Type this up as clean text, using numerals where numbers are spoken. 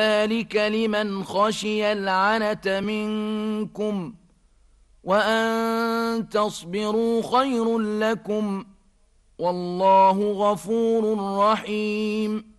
ذلك لمن خشي العنة منكم وأن تصبروا خير لكم والله غفور رحيم